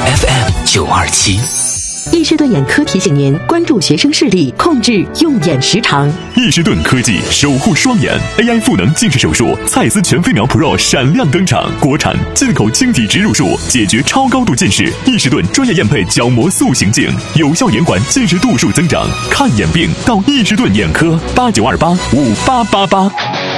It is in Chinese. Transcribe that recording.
FM927。 易士顿眼科提醒您关注学生视力，控制用眼时长。 易士顿科技守护双眼 AI 赋能近视手术，蔡司全飞秒 Pro 闪亮登场，国产进口晶体植入术，解决超高度近视。易士顿专业验配角膜塑形镜，有效延缓近视度数增长。看眼病到易士顿眼科，89285888。